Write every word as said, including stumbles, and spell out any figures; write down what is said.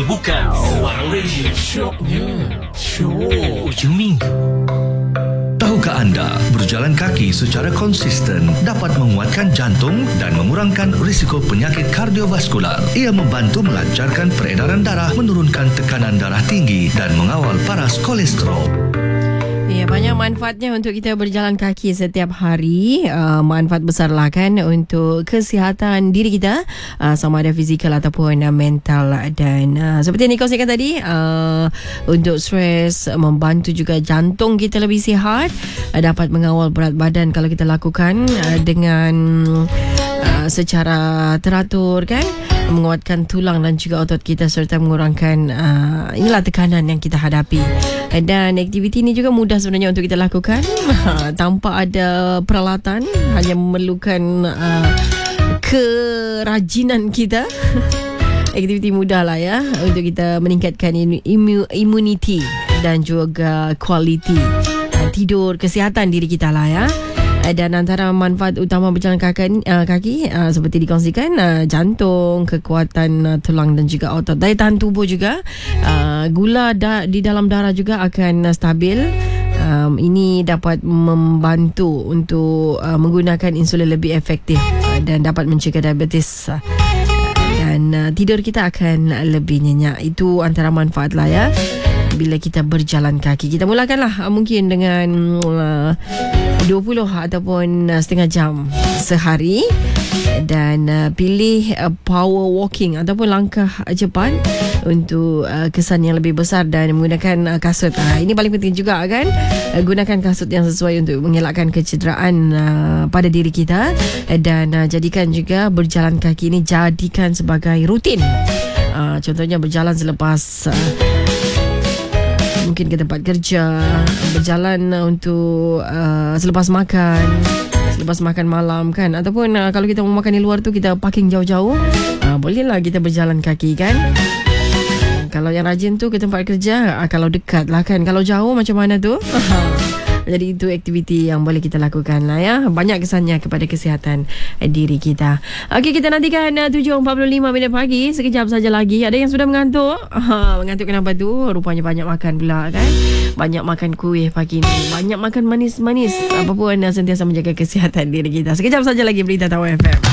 Ini bukan Suara Radio. Syoknya Syok Ujung Minggu. Tahukah anda, berjalan kaki secara konsisten dapat menguatkan jantung dan mengurangkan risiko penyakit kardiovaskular. Ia membantu melancarkan peredaran darah, menurunkan tekanan darah tinggi dan mengawal paras kolesterol. Ya, banyak manfaatnya untuk kita berjalan kaki setiap hari. Uh, manfaat besar lah kan untuk kesihatan diri kita, uh, sama ada fizikal ataupun uh, mental. Dan uh, seperti yang Nicole katakan tadi, uh, untuk stres, uh, membantu juga jantung kita lebih sihat, uh, dapat mengawal berat badan kalau kita lakukan uh, dengan uh, secara teratur kan, menguatkan tulang dan juga otot kita serta mengurangkan uh, inilah tekanan yang kita hadapi. Dan aktiviti ini juga mudah sebenarnya untuk kita lakukan tanpa ada peralatan, hanya memerlukan uh, kerajinan kita. Aktiviti mudah lah ya untuk kita meningkatkan imu, immunity dan juga kualiti uh, tidur, kesihatan diri kita lah ya. Dan antara manfaat utama berjalan kaki, uh, kaki uh, seperti dikongsikan, uh, jantung, kekuatan uh, tulang dan juga otot, daya tahan tubuh juga, uh, gula da- di dalam darah juga akan uh, stabil. Um, ini dapat membantu untuk uh, menggunakan insulin lebih efektif uh, dan dapat mencegah diabetes. Uh, dan uh, tidur kita akan lebih nyenyak. Itu antara manfaat lah ya bila kita berjalan kaki. Kita mulakanlah uh, mungkin dengan uh, dua puluh ataupun uh, setengah jam sehari, dan uh, pilih uh, power walking ataupun langkah uh, cepat untuk uh, kesan yang lebih besar dan menggunakan uh, kasut. Uh, ini paling penting juga kan, uh, gunakan kasut yang sesuai untuk mengelakkan kecederaan uh, pada diri kita, uh, dan uh, jadikan juga berjalan kaki ini jadikan sebagai rutin. Uh, contohnya berjalan selepas uh, mungkin ke tempat kerja, berjalan untuk uh, selepas makan, selepas makan malam kan, ataupun uh, kalau kita mau makan di luar tu kita parking jauh-jauh, uh, bolehlah kita berjalan kaki kan. Kalau yang rajin tu ke tempat kerja, uh, kalau dekat lah kan, kalau jauh macam mana tu? Jadi itu aktiviti yang boleh kita lakukan lah ya. Banyak kesannya kepada kesihatan diri kita. Okey, kita nantikan uh, tujuh empat puluh lima minit pagi. Sekejap saja lagi. Ada yang sudah mengantuk? Ha, mengantuk kenapa tu? Rupanya banyak makan pula kan. Banyak makan kuih pagi ni. Banyak makan manis-manis. Apa pun uh, sentiasa menjaga kesihatan diri kita. Sekejap saja lagi Berita Tahu F M.